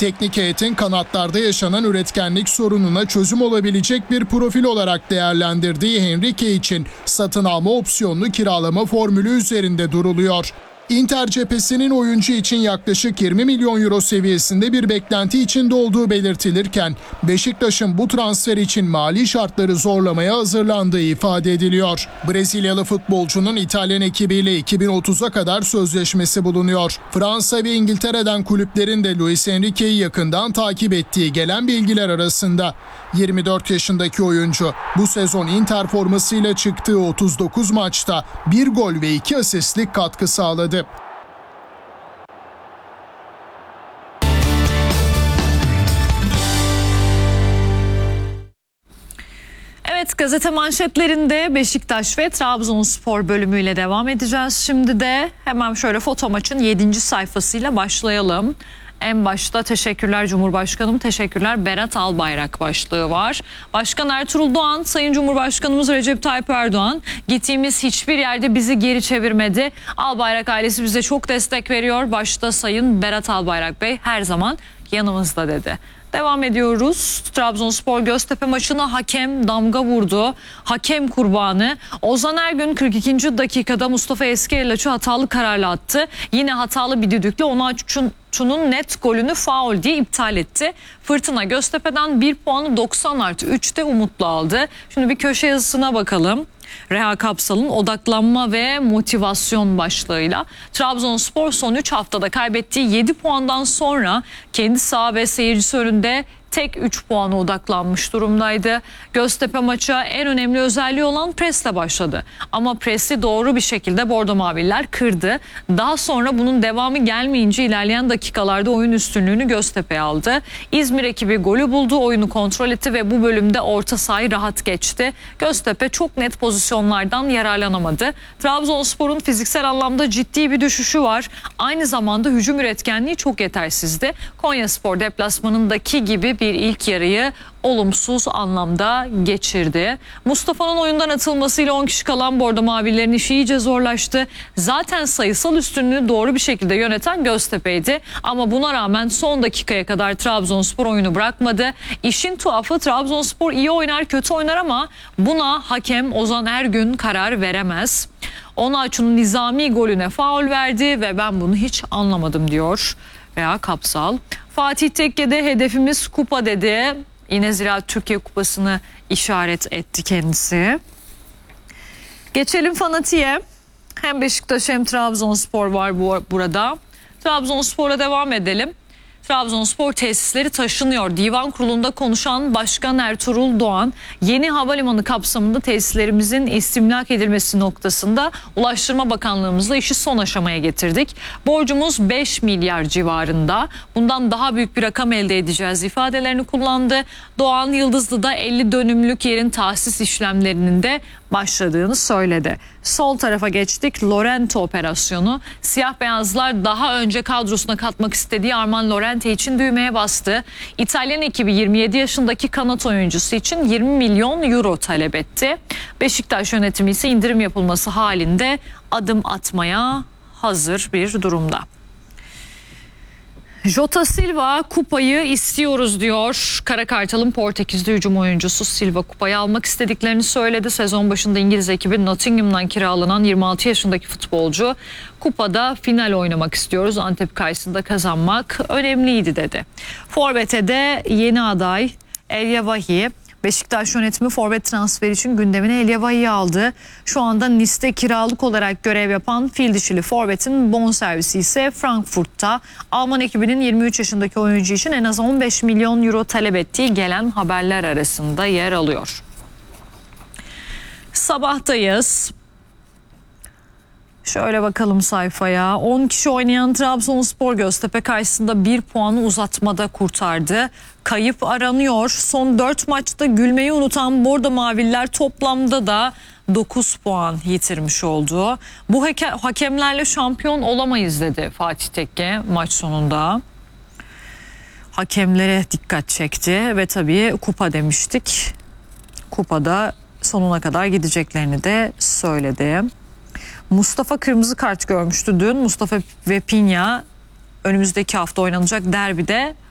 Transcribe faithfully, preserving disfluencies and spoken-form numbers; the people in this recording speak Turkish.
Teknik heyetin kanatlarda yaşanan üretkenlik sorununa çözüm olabilecek bir profil olarak değerlendirdiği Henrique için satın alma opsiyonlu kiralama formülü üzerinde duruluyor. Inter cephesinin oyuncu için yaklaşık yirmi milyon euro seviyesinde bir beklenti içinde olduğu belirtilirken Beşiktaş'ın bu transfer için mali şartları zorlamaya hazırlandığı ifade ediliyor. Brezilyalı futbolcunun İtalyan ekibiyle iki bin otuza kadar sözleşmesi bulunuyor. Fransa ve İngiltere'den kulüplerin de Luis Enrique'yi yakından takip ettiği gelen bilgiler arasında. yirmi dört yaşındaki oyuncu bu sezon Inter formasıyla çıktığı otuz dokuz maçta bir gol ve iki asistlik katkı sağladı. Evet, gazete manşetlerinde Beşiktaş ve Trabzonspor bölümüyle devam edeceğiz. Şimdi de hemen şöyle foto maçın yedinci sayfasıyla başlayalım. En başta teşekkürler Cumhurbaşkanım, teşekkürler Berat Albayrak başlığı var. Başkan Ertuğrul Doğan, Sayın Cumhurbaşkanımız Recep Tayyip Erdoğan, gittiğimiz hiçbir yerde bizi geri çevirmedi. Albayrak ailesi bize çok destek veriyor. Başta Sayın Berat Albayrak Bey her zaman yanımızda dedi. Devam ediyoruz. Trabzonspor Göztepe maçına hakem damga vurdu. Hakem kurbanı. Ozan Ergün kırk ikinci dakikada Mustafa Eskiellaç'ı hatalı kararla attı. Yine hatalı bir düdükle Onaçu'nun net golünü faul diye iptal etti. Fırtına Göztepe'den bir puanı doksan artı üçte umutlu aldı. Şimdi bir köşe yazısına bakalım. Reha Kapsal'ın odaklanma ve motivasyon başlığıyla Trabzonspor son üç haftada kaybettiği yedi puandan sonra kendi saha ve seyircisi önünde tek üç puana odaklanmış durumdaydı. Göztepe maça en önemli özelliği olan presle başladı. Ama presi doğru bir şekilde Bordo Mavililer kırdı. Daha sonra bunun devamı gelmeyince ilerleyen dakikalarda oyun üstünlüğünü Göztepe aldı. İzmir ekibi golü buldu, oyunu kontrol etti ve bu bölümde orta sahayı rahat geçti. Göztepe çok net pozisyonlardan yararlanamadı. Trabzonspor'un fiziksel anlamda ciddi bir düşüşü var. Aynı zamanda hücum üretkenliği çok yetersizdi. Konyaspor deplasmanındaki gibi bir ilk yarıyı olumsuz anlamda geçirdi. Mustafa'nın oyundan atılmasıyla on kişi kalan Bordo Mavililerin işi iyice zorlaştı. Zaten sayısal üstünlüğü doğru bir şekilde yöneten Göztepe'ydi. Ama buna rağmen son dakikaya kadar Trabzonspor oyunu bırakmadı. İşin tuhafı Trabzonspor iyi oynar kötü oynar ama buna hakem Ozan Ergün karar veremez. Onaçu'nun nizami golüne faul verdi ve ben bunu hiç anlamadım diyor Reha Kapsal. Fatih Tekke'de hedefimiz kupa dedi. Yine Ziraat Türkiye Kupası'nı işaret etti kendisi. Geçelim fanatiğe. Hem Beşiktaş hem Trabzonspor var bu, burada. Trabzonspor'a devam edelim. Trabzonspor tesisleri taşınıyor. Divan Kurulu'nda konuşan Başkan Ertuğrul Doğan, yeni havalimanı kapsamında tesislerimizin istimlak edilmesi noktasında Ulaştırma Bakanlığımızla işi son aşamaya getirdik. Borcumuz beş milyar civarında. Bundan daha büyük bir rakam elde edeceğiz ifadelerini kullandı. Doğan, Yıldızlı'da elli dönümlük yerin tahsis işlemlerinin de başladığını söyledi. Sol tarafa geçtik. Lorente operasyonu. Siyah beyazlar daha önce kadrosuna katmak istediği Armand Lorente için düğmeye bastı. İtalyan ekibi yirmi yedi yaşındaki kanat oyuncusu için yirmi milyon euro talep etti. Beşiktaş yönetimi ise indirim yapılması halinde adım atmaya hazır bir durumda. Jota Silva kupayı istiyoruz diyor. Kara Kartal'ın Portekizli hücum oyuncusu Silva kupayı almak istediklerini söyledi. Sezon başında İngiliz ekibi Nottingham'dan kiralanan yirmi altı yaşındaki futbolcu kupada final oynamak istiyoruz. Antep karşısında kazanmak önemliydi dedi. Forvet'e de yeni aday Elyevahi. Beşiktaş yönetimi forvet transferi için gündemine Elyevahi'yi aldı. Şu anda Nice'te kiralık olarak görev yapan fil dişili forvetin bonservisi ise Frankfurt'ta. Alman ekibinin yirmi üç yaşındaki oyuncu için en az on beş milyon euro talep ettiği gelen haberler arasında yer alıyor. Sabahtayız. Şöyle bakalım sayfaya. on kişi oynayan Trabzonspor Göztepe karşısında bir puanı uzatmada kurtardı. Kayıp aranıyor. Son dört maçta gülmeyi unutan Bordo Mavililer toplamda da dokuz puan yitirmiş oldu. Bu hakemlerle şampiyon olamayız dedi Fatih Tekke maç sonunda. Hakemlere dikkat çekti ve tabii kupa demiştik. Kupada sonuna kadar gideceklerini de söyledi. Mustafa kırmızı kart görmüştü dün. Mustafa ve Pinya önümüzdeki hafta oynanacak derbide